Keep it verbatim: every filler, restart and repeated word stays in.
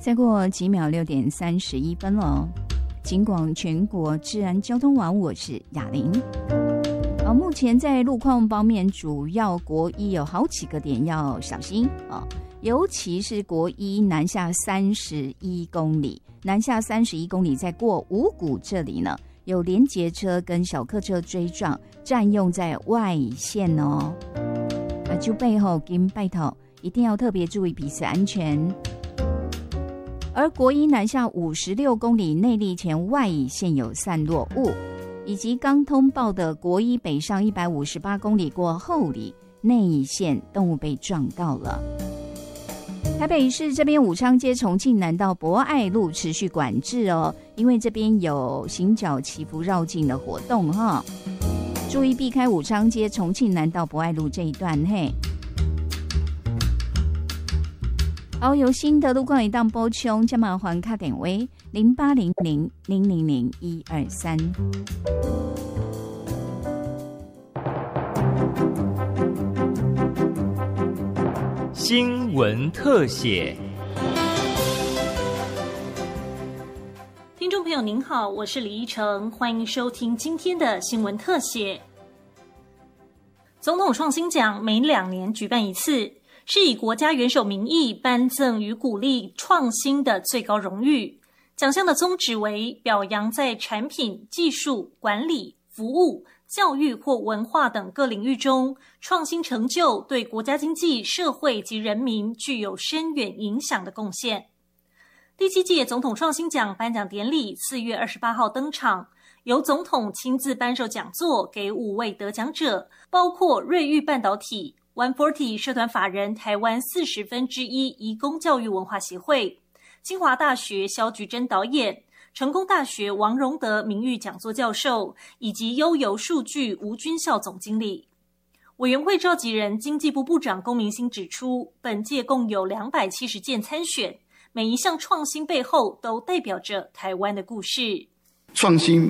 再过几秒，六点三十一分了。警广全国治安交通网，我是雅玲。呃，目前在路况方面，主要国一有好几个点要小心啊，尤其是国一南下三十一公里，南下三十一公里，在过五股这里呢，有连结车跟小客车追撞，占用在外线哦。啊，就背后跟拜头一定要特别注意彼此安全。而国一南下五十六公里内坜前外乙线有散落物，以及刚通报的国一北上一百五十八公里过后里内乙线动物被撞到了。台北市这边武昌街重庆南道博爱路持续管制哦，因为这边有行脚祈福绕境的活动哈，注意避开武昌街重庆南道博爱路这一段嘿。好，有新的路况一档波冲，加麻烦卡点为零八零零零零零一二三。 新闻特写。 听众朋友您好，我是李依晨，欢迎收听今天的新闻特写。总统创新奖每两年举办一次，是以国家元首名义颁赠与鼓励创新的最高荣誉。奖项的宗旨为表扬在产品、技术、管理、服务、教育或文化等各领域中创新成就对国家经济、社会及人民具有深远影响的贡献。第七届总统创新奖颁奖典礼四月二十八号登场，由总统亲自颁授讲座给五位得奖者，包括瑞昱半导体、一百四十社团法人台湾四十分之一移工教育文化协会、清华大学萧菊珍导演、成功大学王荣德名誉讲座教授，以及悠游数据吴军校总经理。委员会召集人经济部部长龚明鑫指出，本届共有两百七十件参选，每一项创新背后都代表着台湾的故事。 创新